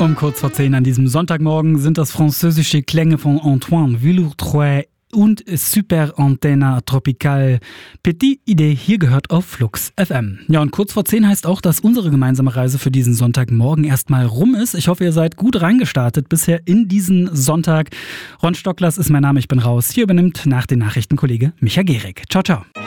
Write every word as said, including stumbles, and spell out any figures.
Um kurz vor zehn an diesem Sonntagmorgen sind das französische Klänge von Antoine Villeurtreux und Super Antenne Tropical. Petit Idee, hier gehört auf Flux F M. Ja, und kurz vor zehn heißt auch, dass unsere gemeinsame Reise für diesen Sonntagmorgen erstmal rum ist. Ich hoffe, ihr seid gut reingestartet bisher in diesen Sonntag. Ron Stocklers ist mein Name, ich bin raus. Hier übernimmt nach den Nachrichten Kollege Micha Gehrig. Ciao, ciao.